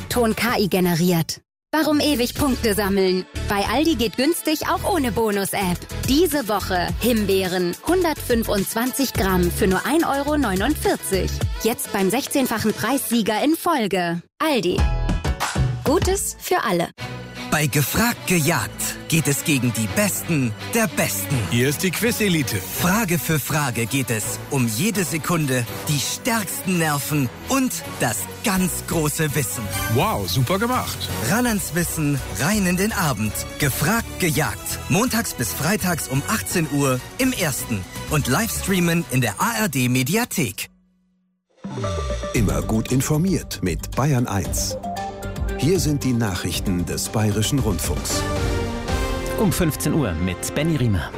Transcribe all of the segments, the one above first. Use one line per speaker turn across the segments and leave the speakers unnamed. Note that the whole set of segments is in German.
O-Ton KI generiert. Warum ewig Punkte sammeln? Bei Aldi geht günstig auch ohne Bonus-App. Diese Woche Himbeeren 125 Gramm für nur 1,49 €. Jetzt beim 16-fachen Preissieger in Folge. Aldi. Gutes für alle.
Bei Gefragt gejagt geht es gegen die Besten der Besten.
Hier ist die Quiz-Elite.
Frage für Frage geht es um jede Sekunde, die stärksten Nerven und das ganz große Wissen.
Wow, super gemacht.
Ran ans Wissen, rein in den Abend. Gefragt gejagt. Montags bis freitags um 18 Uhr im Ersten. Und Livestreamen in der ARD-Mediathek.
Immer gut informiert mit Bayern 1. Hier sind die Nachrichten des Bayerischen Rundfunks.
Um 15 Uhr mit Benny Riemer.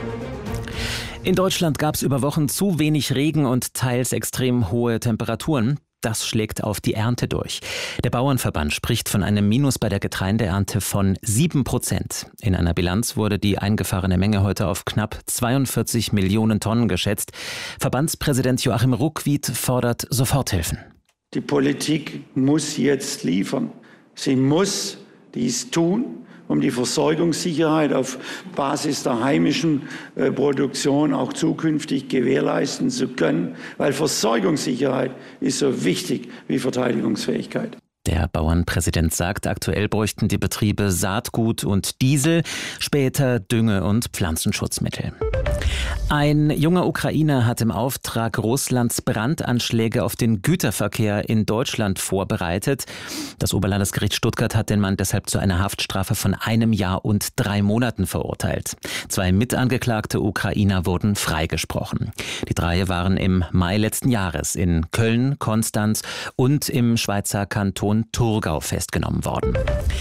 In Deutschland gab es über Wochen zu wenig Regen und teils extrem hohe Temperaturen. Das schlägt auf die Ernte durch. Der Bauernverband spricht von einem Minus bei der Getreideernte von 7%. In einer Bilanz wurde die eingefahrene Menge heute auf knapp 42 Millionen Tonnen geschätzt. Verbandspräsident Joachim Ruckwied fordert Soforthilfen.
Die Politik muss jetzt liefern. Sie muss dies tun, um die Versorgungssicherheit auf Basis der heimischen Produktion auch zukünftig gewährleisten zu können, weil Versorgungssicherheit ist so wichtig wie Verteidigungsfähigkeit.
Der Bauernpräsident sagt, aktuell bräuchten die Betriebe Saatgut und Diesel, später Dünge- und Pflanzenschutzmittel. Ein junger Ukrainer hat im Auftrag Russlands Brandanschläge auf den Güterverkehr in Deutschland vorbereitet. Das Oberlandesgericht Stuttgart hat den Mann deshalb zu einer Haftstrafe von 1 Jahr und 3 Monaten verurteilt. 2 mitangeklagte Ukrainer wurden freigesprochen. Die 3 waren im Mai letzten Jahres in Köln, Konstanz und im Schweizer Kanton Thurgau festgenommen worden.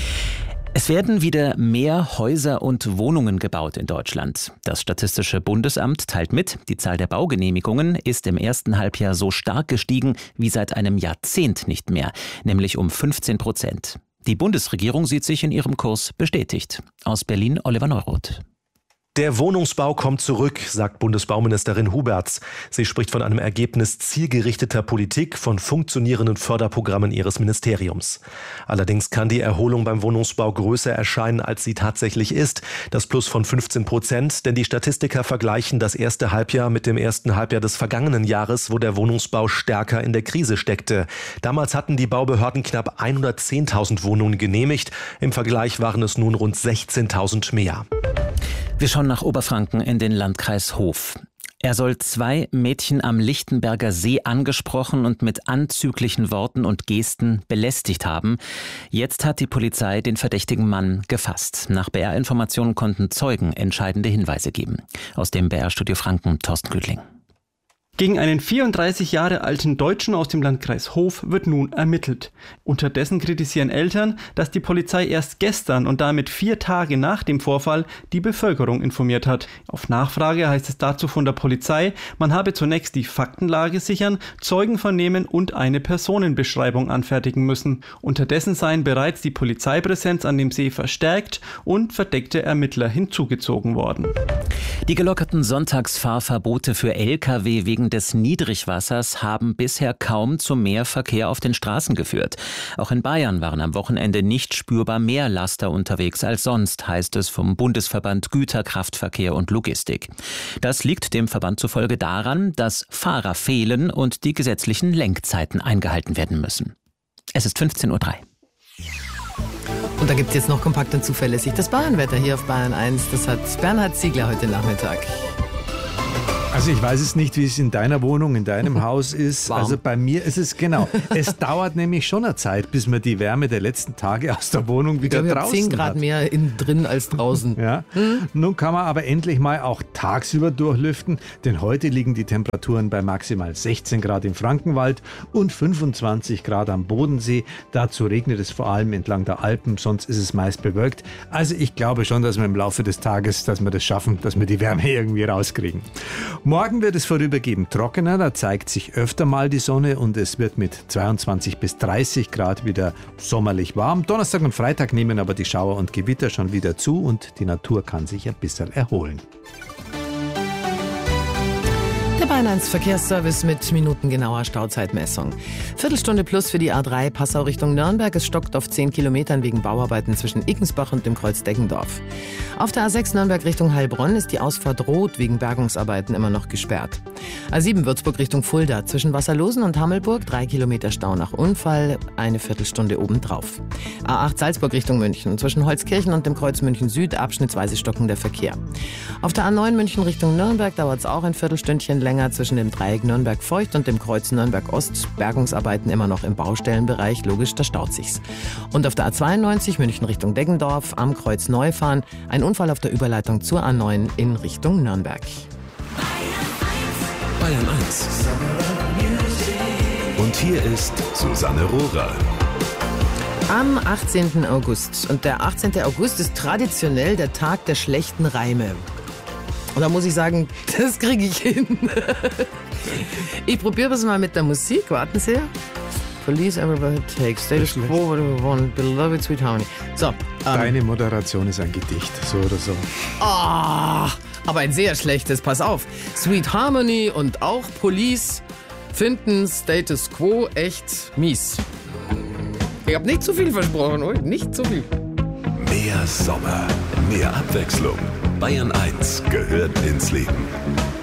Es werden wieder mehr Häuser und Wohnungen gebaut in Deutschland. Das Statistische Bundesamt teilt mit, die Zahl der Baugenehmigungen ist im ersten Halbjahr so stark gestiegen wie seit einem Jahrzehnt nicht mehr, nämlich um 15%. Die Bundesregierung sieht sich in ihrem Kurs bestätigt. Aus Berlin Oliver Neuroth.
Der Wohnungsbau kommt zurück, sagt Bundesbauministerin Huberts. Sie spricht von einem Ergebnis zielgerichteter Politik, von funktionierenden Förderprogrammen ihres Ministeriums. Allerdings kann die Erholung beim Wohnungsbau größer erscheinen, als sie tatsächlich ist. Das Plus von 15%, denn die Statistiker vergleichen das erste Halbjahr mit dem ersten Halbjahr des vergangenen Jahres, wo der Wohnungsbau stärker in der Krise steckte. Damals hatten die Baubehörden knapp 110.000 Wohnungen genehmigt. Im Vergleich waren es nun rund 16.000 mehr.
Wir schauen nach Oberfranken in den Landkreis Hof. Er soll 2 Mädchen am Lichtenberger See angesprochen und mit anzüglichen Worten und Gesten belästigt haben. Jetzt hat die Polizei den verdächtigen Mann gefasst. Nach BR-Informationen konnten Zeugen entscheidende Hinweise geben. Aus dem BR-Studio Franken, Thorsten Güdling.
Gegen einen 34 Jahre alten Deutschen aus dem Landkreis Hof wird nun ermittelt. Unterdessen kritisieren Eltern, dass die Polizei erst gestern und damit 4 Tage nach dem Vorfall die Bevölkerung informiert hat. Auf Nachfrage heißt es dazu von der Polizei, man habe zunächst die Faktenlage sichern, Zeugen vernehmen und eine Personenbeschreibung anfertigen müssen. Unterdessen seien bereits die Polizeipräsenz an dem See verstärkt und verdeckte Ermittler hinzugezogen worden.
Die gelockerten Sonntagsfahrverbote für Lkw wegen des Niedrigwassers haben bisher kaum zu mehr Verkehr auf den Straßen geführt. Auch in Bayern waren am Wochenende nicht spürbar mehr Laster unterwegs als sonst, heißt es vom Bundesverband Güterkraftverkehr und Logistik. Das liegt dem Verband zufolge daran, dass Fahrer fehlen und die gesetzlichen Lenkzeiten eingehalten werden müssen. Es ist 15:03 Uhr.
Und da gibt es jetzt noch kompakt und zuverlässig das Bayernwetter hier auf Bayern 1. Das hat Bernhard Ziegler heute Nachmittag.
Also ich weiß es nicht, wie es in deiner Wohnung, in deinem Haus ist.
Warm.
Also bei mir ist es genau. Es dauert nämlich schon eine Zeit, bis man die Wärme der letzten Tage aus der Wohnung wieder draußen hat. 10
Grad mehr innen drin als draußen.
Ja. Nun kann man aber endlich mal auch tagsüber durchlüften, denn heute liegen die Temperaturen bei maximal 16 Grad im Frankenwald und 25 Grad am Bodensee. Dazu regnet es vor allem entlang der Alpen, sonst ist es meist bewölkt. Also ich glaube schon, dass wir im Laufe des Tages, dass wir das schaffen, dass wir die Wärme irgendwie rauskriegen. Morgen wird es vorübergehend trockener, da zeigt sich öfter mal die Sonne und es wird mit 22 bis 30 Grad wieder sommerlich warm. Donnerstag und Freitag nehmen aber die Schauer und Gewitter schon wieder zu und die Natur kann sich ein bisschen erholen.
Der Bayern 1 Verkehrsservice mit minutengenauer Stauzeitmessung. Viertelstunde plus für die A3 Passau Richtung Nürnberg. Es stockt auf 10 Kilometern wegen Bauarbeiten zwischen Ickensbach und dem Kreuz Deggendorf. Auf der A6 Nürnberg Richtung Heilbronn ist die Ausfahrt Rot wegen Bergungsarbeiten immer noch gesperrt. A7 Würzburg Richtung Fulda zwischen Wasserlosen und Hammelburg 3 Kilometer Stau nach Unfall, eine Viertelstunde obendrauf. A8 Salzburg Richtung München zwischen Holzkirchen und dem Kreuz München Süd abschnittsweise stockender Verkehr. Auf der A9 München Richtung Nürnberg dauert es auch ein Viertelstündchen länger zwischen dem Dreieck Nürnberg-Feucht und dem Kreuz Nürnberg-Ost. Bergungsarbeiten immer noch im Baustellenbereich, logisch, da staut sich's. Und auf der A92 München Richtung Deggendorf am Kreuz Neufahren ein Unfall auf der Überleitung zur A9 in Richtung Nürnberg.
Bayern 1. Und hier ist Susanne Rohrer.
Am 18. August. Und der 18. August ist traditionell der Tag der schlechten Reime. Und da muss ich sagen, das kriege ich hin. Ich probiere das mal mit der Musik. Warten Sie. Police everywhere it takes. Status quo, whatever we want. Beloved sweet harmony. So.
Deine Moderation ist ein Gedicht, so oder so.
Aber ein sehr schlechtes. Pass auf. Sweet Harmony und auch Police finden Status quo echt mies. Ich habe nicht zu viel versprochen, oder? Nicht zu viel.
Mehr Sommer, mehr Abwechslung. Bayern 1 gehört ins Leben.